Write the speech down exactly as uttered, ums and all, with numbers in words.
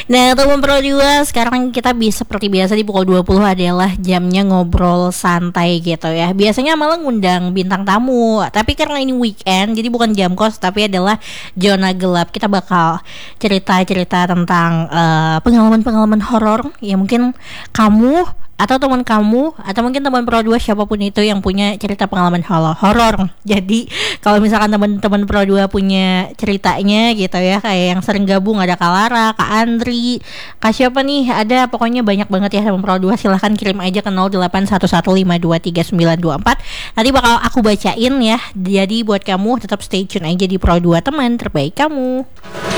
Nah, teman Pro dua, sekarang kita bisa seperti biasa di pukul dua puluh adalah jamnya ngobrol santai gitu ya. Biasanya malah ngundang bintang tamu, tapi karena ini weekend jadi bukan jam kos tapi adalah zona gelap. Kita bakal cerita-cerita tentang uh, pengalaman-pengalaman horor ya, mungkin kamu atau teman kamu atau mungkin teman Pro dua siapapun itu yang punya cerita pengalaman horor. Jadi kalau misalkan teman-teman Pro dua punya ceritanya gitu ya, kayak yang sering gabung ada Kak Lara, Kak Andri, Kak siapa nih, ada pokoknya banyak banget ya teman Pro dua, silahkan kirim aja ke nol delapan satu satu lima dua tiga sembilan dua empat. Nanti bakal aku bacain ya. Jadi buat kamu tetap stay tune aja di Pro dua, teman terbaik kamu.